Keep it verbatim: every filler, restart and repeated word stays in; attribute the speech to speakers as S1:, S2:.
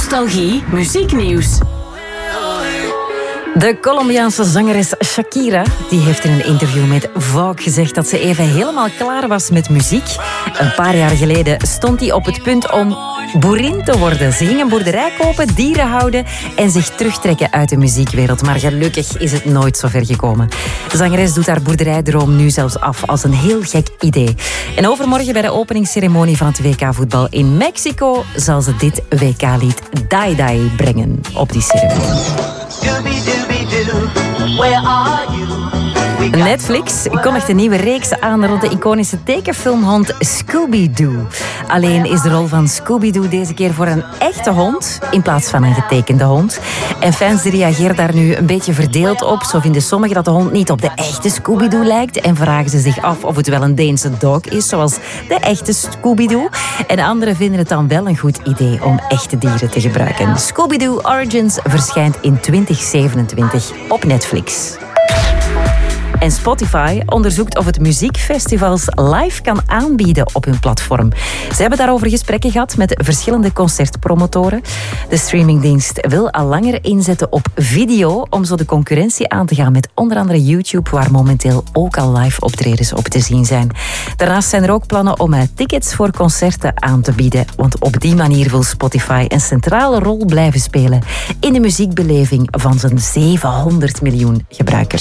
S1: Nostalgie muzieknieuws.
S2: De Colombiaanse zangeres Shakira die heeft in een interview met Vogue gezegd dat ze even helemaal klaar was met muziek. Een paar jaar geleden stond hij op het punt om boerin te worden. Ze ging een boerderij kopen, dieren houden en zich terugtrekken uit de muziekwereld. Maar gelukkig is het nooit zo ver gekomen. De zangeres doet haar boerderijdroom nu zelfs af als een heel gek idee. En overmorgen bij de openingsceremonie van het W K-voetbal in Mexico zal ze dit W K-lied Die Die brengen op die ceremonie. Netflix kondigt een nieuwe reeks aan rond de iconische tekenfilmhond Scooby-Doo. Alleen is de rol van Scooby-Doo deze keer voor een echte hond in plaats van een getekende hond. En fans reageren daar nu een beetje verdeeld op. Zo vinden sommigen dat de hond niet op de echte Scooby-Doo lijkt en vragen ze zich af of het wel een Deense dog is, zoals de echte Scooby-Doo. En anderen vinden het dan wel een goed idee om echte dieren te gebruiken. Scooby-Doo Origins verschijnt in twintig zevenentwintig op Netflix. En Spotify onderzoekt of het muziekfestivals live kan aanbieden op hun platform. Ze hebben daarover gesprekken gehad met verschillende concertpromotoren. De streamingdienst wil al langer inzetten op video om zo de concurrentie aan te gaan met onder andere YouTube, waar momenteel ook al live optredens op te zien zijn. Daarnaast zijn er ook plannen om tickets voor concerten aan te bieden, want op die manier wil Spotify een centrale rol blijven spelen in de muziekbeleving van zijn zevenhonderd miljoen gebruikers.